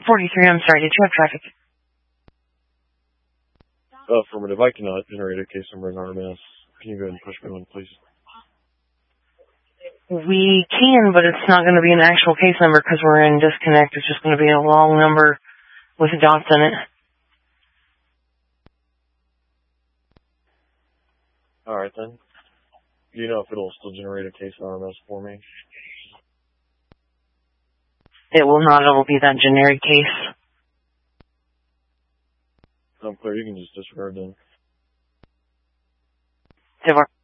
43, I'm sorry, did you have traffic? Affirmative, I cannot generate a case number in RMS. Can you go ahead and push me one, please? We can, but it's not going to be an actual case number because we're in disconnect. It's just going to be a long number with dots in it. Alright then. Do you know if it'll still generate a case in RMS for me? It will not. It will be that generic case. I'm clear. You can just disregard then. They were